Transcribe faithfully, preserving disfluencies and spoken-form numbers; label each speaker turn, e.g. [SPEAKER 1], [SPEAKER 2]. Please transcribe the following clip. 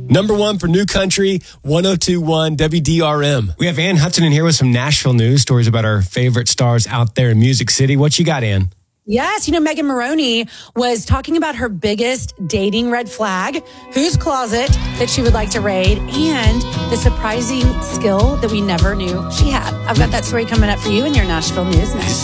[SPEAKER 1] Number one for New Country, one oh two point one W D R M. We have Ann Hudson in here with some Nashville news stories about our favorite stars out there in Music City. What you got, Ann?
[SPEAKER 2] Yes, you know, Megan Maroney was talking about her biggest dating red flag, whose closet that she would like to raid, and the surprising skill that we never knew she had. I've got that story coming up for you in your Nashville news next.